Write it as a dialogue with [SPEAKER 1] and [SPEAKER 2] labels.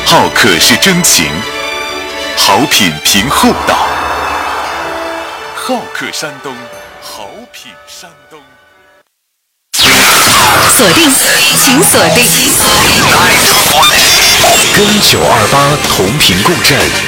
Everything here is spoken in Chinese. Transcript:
[SPEAKER 1] 好客是真情，好品凭厚道。好客山东，好品山东。
[SPEAKER 2] 锁定，请锁定。
[SPEAKER 1] 跟928同频共振。